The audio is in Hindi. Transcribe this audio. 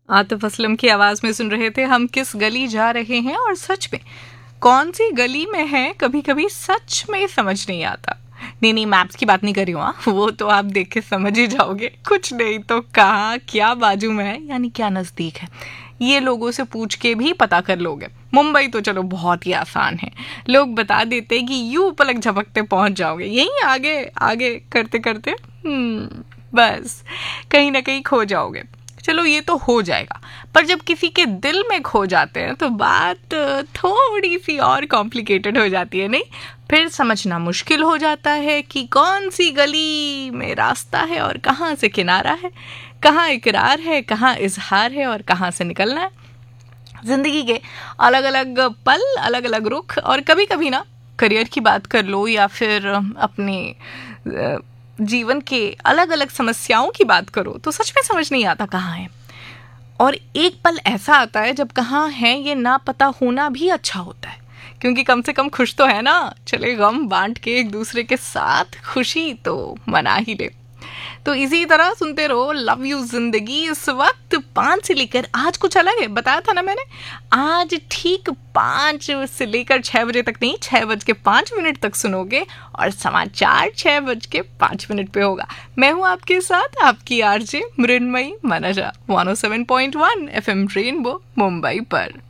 आतिफ असलम की आवाज में सुन रहे थे हम किस गली जा रहे हैं। और सच में कौन सी गली में है कभी कभी सच में समझ नहीं आता। नहीं, मैप्स की बात नहीं कर रही हूँ, वो तो आप देख के समझ ही जाओगे। कुछ नहीं तो कहाँ क्या बाजू में है, यानी क्या नज़दीक है, ये लोगों से पूछ के भी पता कर लोगे। मुंबई तो चलो बहुत ही आसान है, लोग बता देते कि यूं पलक झपकते पहुंच जाओगे। यहीं आगे आगे करते करते बस कहीं ना कहीं खो जाओगे। चलो ये तो हो जाएगा, पर जब किसी के दिल में खो जाते हैं तो बात थोड़ी सी और कॉम्प्लिकेटेड हो जाती है, नहीं? फिर समझना मुश्किल हो जाता है कि कौन सी गली में रास्ता है और कहाँ से किनारा है, कहाँ इकरार है, कहाँ इजहार है और कहाँ से निकलना है। जिंदगी के अलग अलग पल, अलग अलग रुख, और कभी कभी ना करियर की बात कर लो या फिर अपने जीवन के अलग अलग समस्याओं की बात करो तो सच में समझ नहीं आता कहाँ है। और एक पल ऐसा आता है जब कहाँ है ये ना पता होना भी अच्छा होता है, क्योंकि कम से कम खुश तो है ना। चले गम बांट के एक दूसरे के साथ खुशी तो मना ही ले। तो इसी तरह सुनते रहो लव यू जिंदगी। इस वक्त 5 से लेकर, आज कुछ अलग है, बताया था ना मैंने, आज ठीक 5 से लेकर 6 बजे तक नहीं, 6:05 तक सुनोगे और समाचार 6:05 पे होगा। मैं हूँ आपके साथ, आपकी RJ Mrinmayi मनजा, 107.1 FM rainbow Mumbai पर।